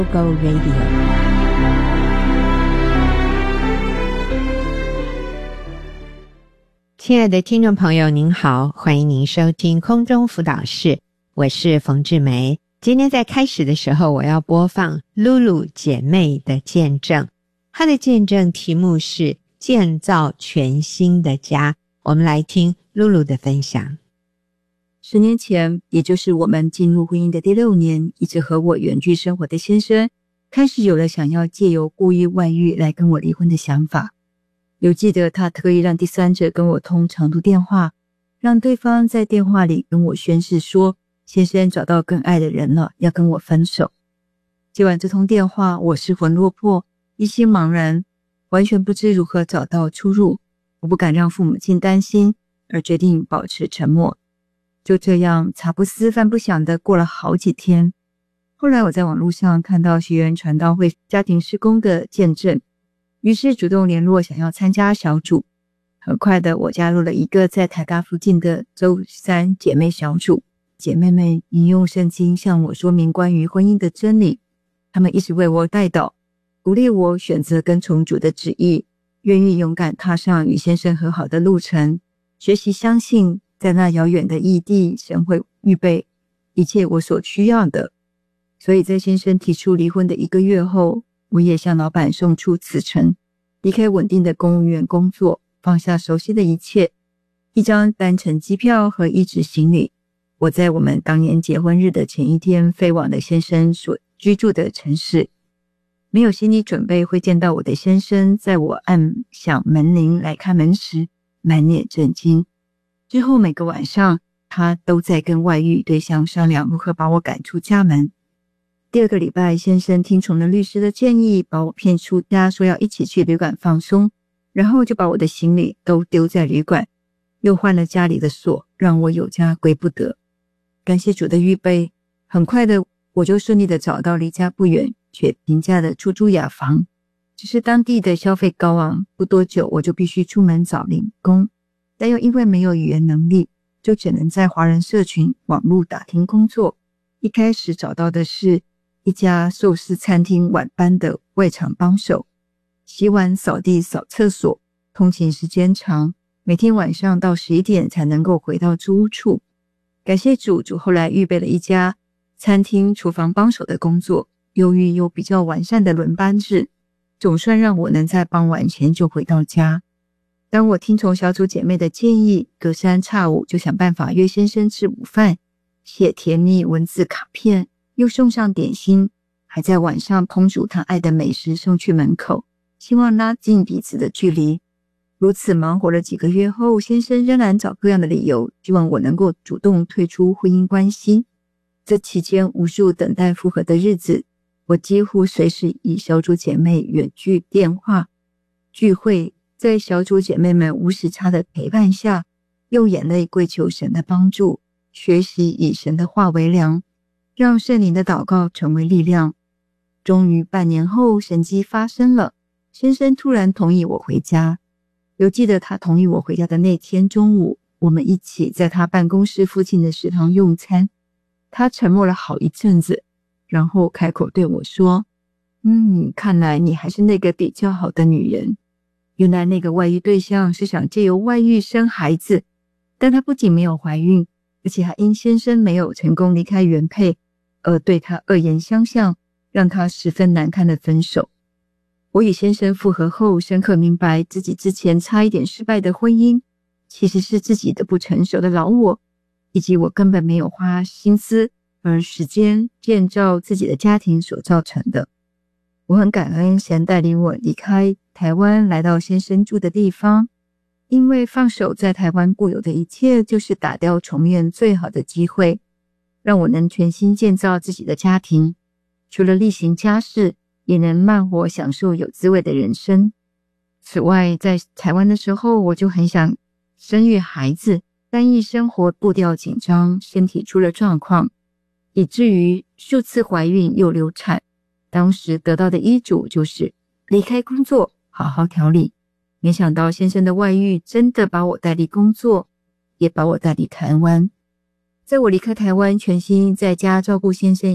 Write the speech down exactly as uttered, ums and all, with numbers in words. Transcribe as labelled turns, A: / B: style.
A: Go Radio。 亲爱的听众朋友您好，欢迎您收听空中辅导室，我是冯志梅。今天在开始的时候，我要播放露露姐妹的见证，她的见证题目是建造全新的家。我们来听露露的分享。
B: 十年前，也就是我们进入婚姻的第六年，一直和我远距生活的先生开始有了想要借由故意外遇来跟我离婚的想法。有记得他特意让第三者跟我通长途电话，让对方在电话里跟我宣誓说先生找到更爱的人了，要跟我分手。接完这通电话，我失魂落魄，一心茫然，完全不知如何找到出路。我不敢让父母亲担心，而决定保持沉默。就这样茶不思饭不想的过了好几天。后来我在网络上看到学员传道会家庭事工的见证，于是主动联络想要参加小组。很快的，我加入了一个在台大附近的周三姐妹小组，姐妹们引用圣经向我说明关于婚姻的真理，她们一直为我代祷，鼓励我选择跟从主的旨意，愿意勇敢踏上与先生和好的路程，学习相信在那遥远的异地，神会预备一切我所需要的。所以在先生提出离婚的一个月后，我也向老板送出辞呈，离开稳定的公务员工作，放下熟悉的一切，一张单程机票和一纸行李。我在我们当年结婚日的前一天飞往了先生所居住的城市。没有心理准备会见到我的先生，在我按响门铃来开门时，满脸震惊。之后每个晚上，他都在跟外遇对象商量如何把我赶出家门。第二个礼拜，先生听从了律师的建议，把我骗出家，说要一起去旅馆放松，然后就把我的行李都丢在旅馆，又换了家里的锁，让我有家归不得。感谢主的预备，很快的我就顺利的找到离家不远却平价的出租雅房。只是当地的消费高昂，不多久我就必须出门找零工，但又因为没有语言能力，就只能在华人社群网络打听工作。一开始找到的是一家寿司餐厅晚班的外场帮手，洗碗扫地扫厕所，通勤时间长，每天晚上到十一点才能够回到租屋处。感谢主，主后来预备了一家餐厅厨房帮手的工作，由于有比较完善的轮班制，总算让我能在傍晚前就回到家。当我听从小组姐妹的建议，隔三差五就想办法约先生吃午饭，写甜蜜文字卡片，又送上点心，还在晚上烹煮他爱的美食送去门口，希望拉近彼此的距离。如此忙活了几个月后，先生仍然找各样的理由，希望我能够主动退出婚姻关系。这期间无数等待复合的日子，我几乎随时以小组姐妹远距电话聚会，在小组姐妹们无时差的陪伴下，用眼泪跪求神的帮助，学习以神的话为粮，让圣灵的祷告成为力量。终于半年后，神迹发生了，先生突然同意我回家。有记得他同意我回家的那天中午，我们一起在他办公室附近的食堂用餐。他沉默了好一阵子，然后开口对我说，嗯，看来你还是那个比较好的女人。原来那个外遇对象是想借由外遇生孩子，但她不仅没有怀孕，而且还因先生没有成功离开原配，而对她恶言相向，让她十分难堪的分手。我与先生复合后，深刻明白自己之前差一点失败的婚姻，其实是自己的不成熟的老我，以及我根本没有花心思而时间建造自己的家庭所造成的。我很感恩神带领我离开台湾，来到先生住的地方，因为放手在台湾固有的一切，就是打掉重练最好的机会，让我能全心建造自己的家庭，除了例行家事，也能慢活享受有滋味的人生。此外，在台湾的时候，我就很想生育孩子，但因生活步调紧张，身体出了状况，以至于数次怀孕又流产。当时得到的医嘱就是离开工作，好好调理。没想到先生的外遇真的把我带离工作，也把我带离台湾。在我离开台湾，全心在家照顾先生